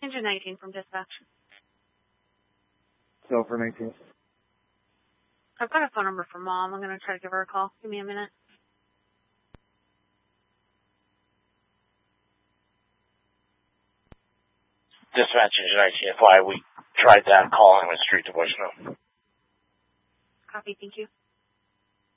Engine 19 from dispatch. So for 19. I've got a phone number for Mom. I'm going to try to give her a call. Give me a minute. Dispatch Engine 19 FY, we tried that calling with street to voicemail. Copy, thank you.